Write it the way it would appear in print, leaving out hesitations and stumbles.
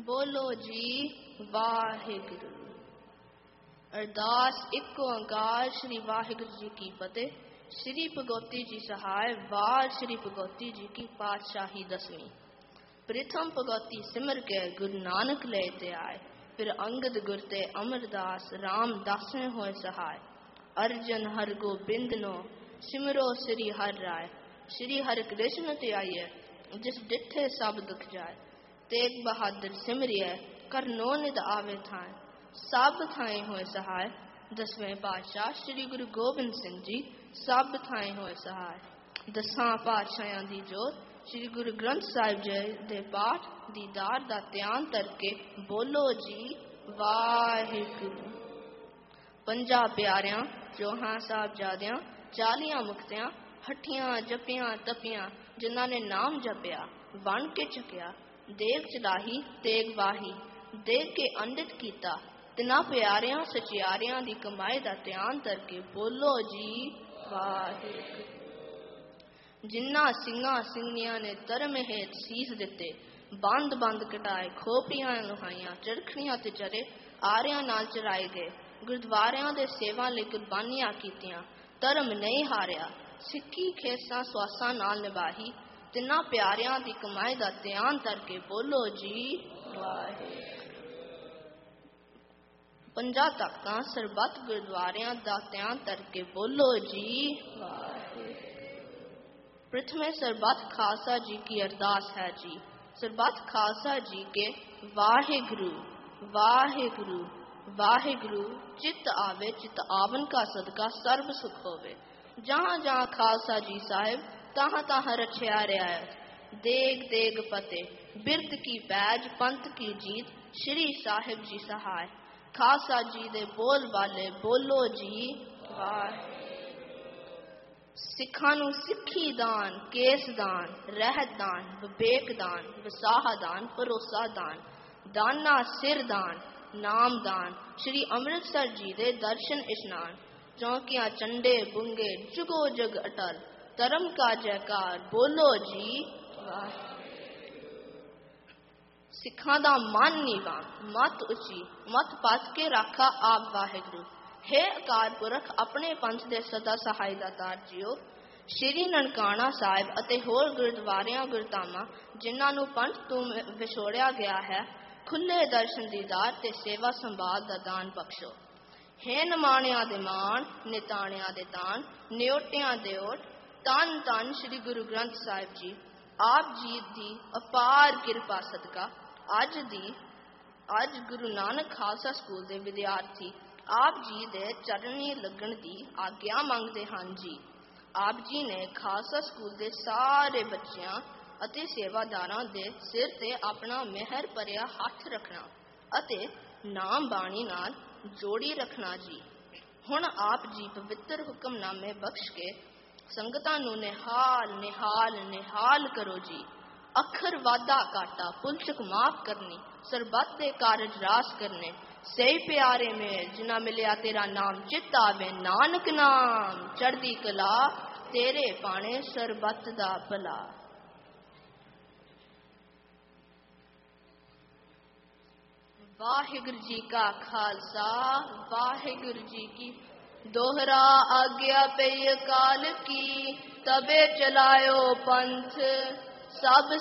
बोलो जी वाहिगुरु। अरदास इक ओंकार श्री वाहिगुरु जी की फतेह। श्री भगवती जी सहाय। वार श्री भगवती जी की पातशाही दसवीं। प्रथम भगवती सिमर के गुरु नानक लेते आए, फिर अंगद गुर ते अमरदास राम दासें होए सहाय। अर्जन हर गोबिंद नो सिमरो श्री हर राय। श्री हर कृष्ण ते आइए जिस डिठे सब दुख जाए। तेग बहादुर सिमरिए कर नो निद आवे थाए, सब थाए होए सहाय। दसवें पातशाह श्री गुरु गोबिंद सिंह जी सब थाए होए सहाय। दसां पातशाहां दी जोत श्री गुरु ग्रंथ साहिब जी दे पाठ दीदार दा ध्यान करके बोलो जी वाहिगुरु। पंजा प्यारियां चौहां साहबजादियां 40 मुक्तियां हठियां जपियां तपियां जिन्हां ने नाम जपिया बन के चुकिया। देग चलाही तेग वाही देग के अंडित कीता, तिना प्यारियां सचियारियां दी कमाई दा ध्यान करके बोलो जी वाहिगुरु। जिन्ना सिंगा सिंगियां ने धर्म हेत सीस दिते, बंद बंद कटाए खोपड़ियां लुहाइयां चरखड़ियां ते चरे आरियां नाल चराए गए। गुरुद्वारियां दे सेवा लई कुर्बानियां कीतियां, धर्म नहीं हारिया सिक्खी खेसां स्वासां नाल निभाही। तिन्ना प्यारियां दी कमाई दा ध्यान करके बोलो जी वाहिगुरु। पंजा तख्तां सरबत गुरुद्वारियां दा ध्यान करके बोलो जी वाहिगुरु। प्रथमे सरबत खालसा जी की अरदास है जी। सरबत खालसा जी के वाहिगुरु वाहिगुरु वाहिगुरु। चित आवे चित आवन का सदका सर्व सुख होवे। जहाँ जहाँ खालसा जी साहिब तहाँ तहाँ रखिया रियायत। देग देग फतेह बिरद की पैज पंथ की जीत श्री साहिब जी सहाय। खालसा जी दे बोल वाले बोलो जी वाहिगुरु। सिखां नूं सिक्खी दान केस दान रहत दान विवेक दान विसाहा दान भरोसा दान दाना सिर दान नाम दान। श्री अमृतसर जी दे दर्शन इशनान। चौकियां चंडे बुंगे जुगो जग अटल, धर्म का जयकार बोलो जी वाहिगुरु। सिखां दा मन नीवा मत उची मत पत के राखा आप वाहिगुरु। हे अकाल पुरख अपने पंथ दे सदा सहाय दातार जियो। श्री ननकाना साहिब अते होर गुरुद्वारियां गुरधामां जिन्हां नूं पंथ तों विछोड़िया गया है, खुले दर्शन दीदार ते सेवा संभाल दा दान बख्शो। हे नमाणिया दे मान निताणिया दे तान न्योटिया दे ओट। तन तन श्री गुरु ग्रंथ साहिब जी आप जी दी अपार किरपा सदका अज गुरु नानक खालसा स्कूल दे विद्यार्थी आप जी दे चरणी लगन दी आग्ञा मंगदे हन जी। आप जी ने खालसा स्कूल दे सारे बच्चियां अते सेवादारां दे सिर ते अपना मेहर भरिया हथ रखना अते नाम बाणी नाल जोड़ी रखना जी। हुण आप जी पवित्र हुक्मनामे बख्श के संगतां नूं निहाल निहाल निहाल करो जी। अखर वादा काटा पुलचक माफ करनी सरबत दे कारज रास करने। सही प्यारे में जिना मिलिया तेरा नाम चित आवे, नानक नाम चढ़दी कला तेरे पाने सरबत दा भला। वाहिगुरु जी का खालसा वाहिगुरु जी की। दोहरा आज्ञा पे काल की तबे चलायो पंथ, सब